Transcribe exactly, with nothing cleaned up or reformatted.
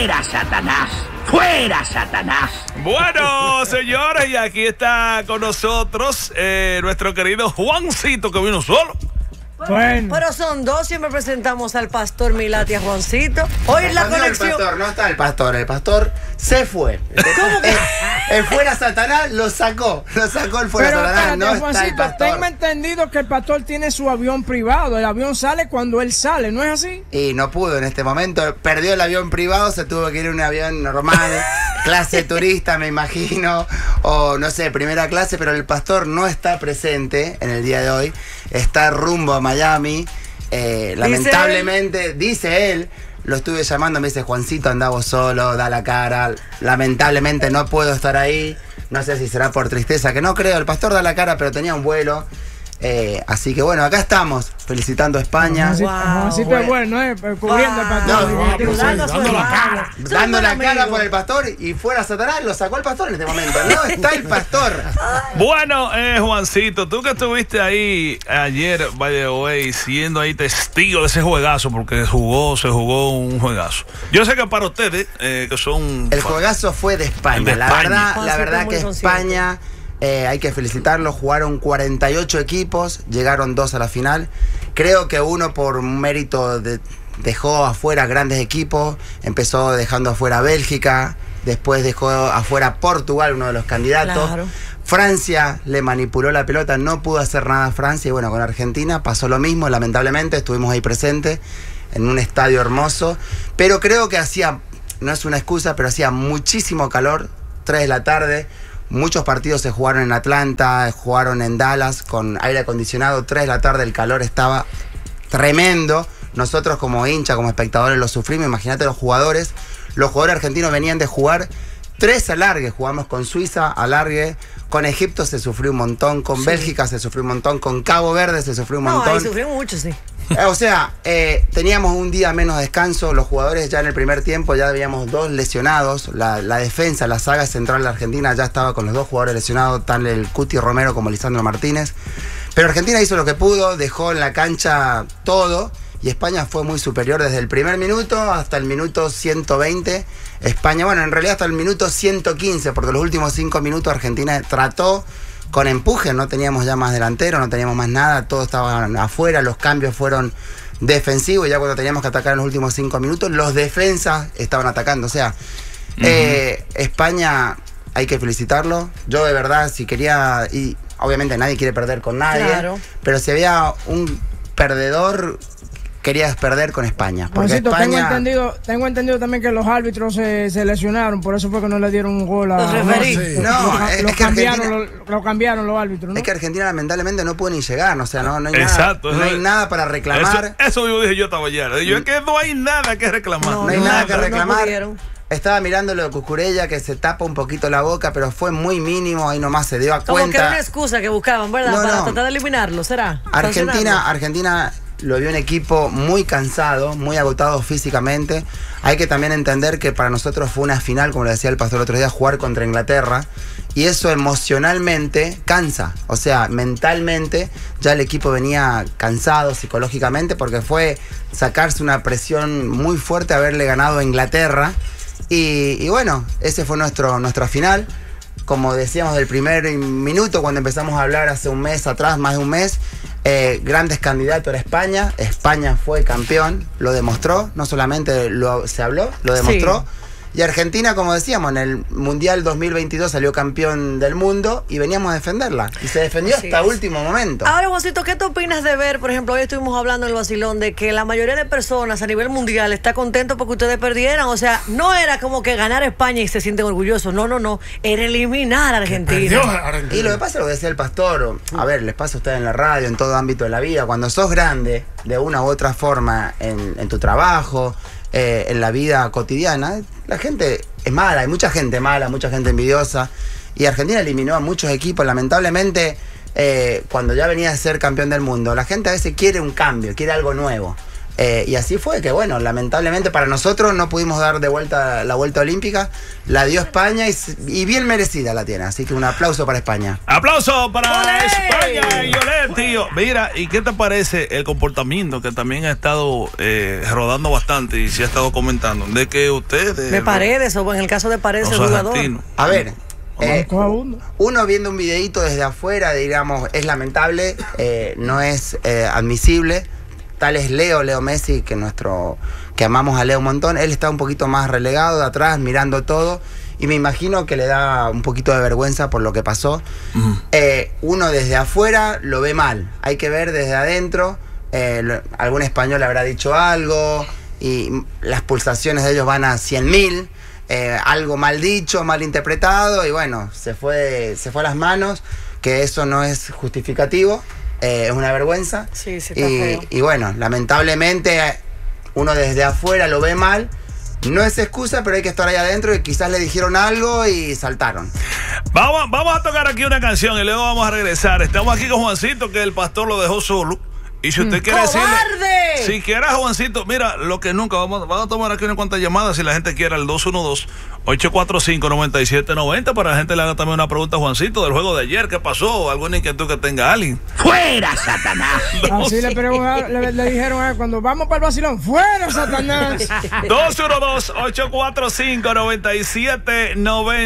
¡Fuera, Satanás! ¡Fuera, Satanás! Bueno, señores, y aquí está con nosotros eh, nuestro querido Juancito, que vino solo. Bueno. Pero son dos, siempre presentamos al pastor Milati y a Juancito. Hoy la conexión. El pastor, no está el pastor, el pastor se fue. ¿Cómo que? El, el fuera Satanás lo sacó, lo sacó el fuera Pero Satanás, espérate, no está el Juancito, pastor. tengo entendido que el pastor tiene su avión privado. El avión sale cuando él sale, ¿no es así? Y no pudo en este momento, perdió el avión privado, se tuvo que ir en un avión normal, clase turista me imagino, o no sé, primera clase, pero el pastor no está presente en el día de hoy, está rumbo a Miami, eh, lamentablemente, dice él, lo estuve llamando, me dice, Juancito, anda vos solo, da la cara, lamentablemente no puedo estar ahí, no sé si será por tristeza, que no creo, el pastor da la cara, pero tenía un vuelo. Eh, así que bueno, acá estamos, felicitando a España. Juancito, Wow, Juancito bueno. es bueno, ¿eh? Cubriendo el pastor. No, definitivamente. pues, Dando dando la cara. Dando la cara por el pastor y fuera Satanás, lo sacó el pastor en este momento. No está el pastor. Bueno, eh, Juancito, tú que estuviste ahí ayer, by the way, siendo ahí testigo de ese juegazo, porque jugó, se jugó un juegazo. Yo sé que para ustedes, eh, que son... El juegazo fue de España. El de La España. verdad, Juancito la verdad muy que consciente. España, eh, hay que felicitarlo. Jugaron cuarenta y ocho equipos, llegaron dos a la final. Creo que uno por mérito de, dejó afuera grandes equipos. Empezó dejando afuera a Bélgica, después dejó afuera a Portugal, uno de los candidatos. Claro. Francia le manipuló la pelota, no pudo hacer nada Francia. Y bueno, con Argentina pasó lo mismo, lamentablemente. Estuvimos ahí presentes en un estadio hermoso. Pero creo que hacía, no es una excusa, pero hacía muchísimo calor, tres de la tarde. Muchos partidos se jugaron en Atlanta, jugaron en Dallas con aire acondicionado. tres de la tarde el calor estaba tremendo. Nosotros como hincha, como espectadores lo sufrimos. Imagínate los jugadores. Los jugadores argentinos venían de jugar tres alargues. Jugamos con Suiza, alargue. Con Egipto se sufrió un montón. Con Sí. Bélgica se sufrió un montón. Con Cabo Verde se sufrió un No, montón. ahí sufrimos mucho, sí. Eh, O sea, eh, teníamos un día menos de descanso. Los jugadores ya en el primer tiempo ya habíamos dos lesionados. La, la defensa, la saga central de Argentina ya estaba con los dos jugadores lesionados, tanto el Cuti Romero como Lisandro Martínez. Pero Argentina hizo lo que pudo, dejó en la cancha todo. Y España fue muy superior desde el primer minuto hasta el minuto ciento veinte. España, bueno, en realidad hasta el minuto ciento quince, porque los últimos cinco minutos Argentina trató con empuje, no teníamos ya más delantero, no teníamos más nada, todo estaba afuera, los cambios fueron defensivos, y ya cuando teníamos que atacar en los últimos cinco minutos, los defensas estaban atacando. O sea, uh-huh. eh, España hay que felicitarlo. Yo de verdad, si quería, y obviamente nadie quiere perder con nadie, Claro. pero si había un perdedor, querías perder con España. Porque Juancito, España... tengo entendido, tengo entendido también que los árbitros se, se lesionaron, por eso fue que no le dieron un gol a... Los referís. Sí. No, lo, es lo que cambiaron, Argentina- lo, lo cambiaron los árbitros, ¿no? Es que Argentina lamentablemente no pudo ni llegar, o sea, no, no hay Exacto, nada, no eso- hay nada para reclamar. Eso, eso yo dije yo esta mañana. Yo es que no hay nada que reclamar. No hay nada que no reclamar. pudieron. Estaba mirando lo de Cucurella, que se tapa un poquito la boca, pero fue muy mínimo, ahí nomás se dio a Como que era cuenta. una excusa que buscaban, ¿verdad? No, Para no. tratar de eliminarlo, ¿será? Argentina, Sancionarlo. Argentina lo vio un equipo muy cansado, muy agotado físicamente. Hay que también entender que para nosotros fue una final, como le decía el pastor el otro día, jugar contra Inglaterra. Y eso emocionalmente cansa. O sea, mentalmente ya el equipo venía cansado psicológicamente, porque fue sacarse una presión muy fuerte haberle ganado a Inglaterra. Y, y bueno, ese fue nuestro, nuestra final. Como decíamos del primer minuto, cuando empezamos a hablar hace un mes atrás, más de un mes, eh, grandes candidatos era España. España fue campeón, lo demostró, no solamente lo, se habló, lo demostró. Sí. Y Argentina, como decíamos, en el Mundial dos mil veintidós salió campeón del mundo y veníamos a defenderla. Y se defendió Así hasta es. último momento. Ahora, Juancito, ¿qué te opinas de ver, por ejemplo, hoy estuvimos hablando en el vacilón de que la mayoría de personas a nivel mundial está contento porque ustedes perdieran? O sea, no era como que ganar España y se sienten orgullosos, no, no, no, era eliminar a Argentina. Y lo que pasa es lo que decía el pastor, a ver, les pasa a ustedes en la radio, en todo ámbito de la vida, cuando sos grande, de una u otra forma, en, en tu trabajo, eh, en la vida cotidiana, la gente es mala, hay mucha gente mala, mucha gente envidiosa, y Argentina eliminó a muchos equipos, lamentablemente, eh, cuando ya venía a ser campeón del mundo, la gente a veces quiere un cambio, quiere algo nuevo. Eh, y así fue que, bueno, lamentablemente para nosotros no pudimos dar de vuelta la vuelta olímpica. La dio España y, y bien merecida la tiene. Así que un aplauso para España. Aplauso para ¡Olé! España y olé, tío. Mira, ¿y qué te parece el comportamiento que también ha estado eh, rodando bastante y se ha estado comentando? De que ustedes... De Paredes, o en el caso de Paredes, el los jugador. argentinos. A ver, eh, Coja uno. uno viendo un videíto desde afuera, digamos, es lamentable, eh, no es eh, admisible. Tal es Leo, Leo Messi, que nuestro, que amamos a Leo un montón. Él está un poquito más relegado de atrás, mirando todo. Y me imagino que le da un poquito de vergüenza por lo que pasó. Uh-huh. eh, uno desde afuera lo ve mal. Hay que ver desde adentro. Eh, lo, algún español habrá dicho algo. Y las pulsaciones de ellos van a cien mil. Eh, algo mal dicho, mal interpretado. Y bueno, se fue, se fue a las manos. Que eso no es justificativo. Eh, es una vergüenza. Sí, sí, está y, feo. y bueno, lamentablemente uno desde afuera lo ve mal. No es excusa, pero hay que estar ahí adentro y quizás le dijeron algo y saltaron. Vamos, vamos a tocar aquí una canción y luego vamos a regresar. Estamos aquí con Juancito, que el pastor lo dejó solo. Y si usted quiere ¡Cobarde! decirle, si quiere a Juancito, mira, lo que nunca, vamos, vamos a tomar aquí unas cuantas llamadas si la gente quiere al dos uno dos, ocho cuatro cinco, nueve siete nueve cero para que la gente le haga también una pregunta a Juancito del juego de ayer, ¿qué pasó? O alguna inquietud que tenga alguien. ¡Fuera, Satanás! Así le, preguntaron, le, le dijeron a él cuando vamos para el vacilón, ¡fuera, Satanás! dos uno dos, ocho cuatro cinco, nueve siete nueve cero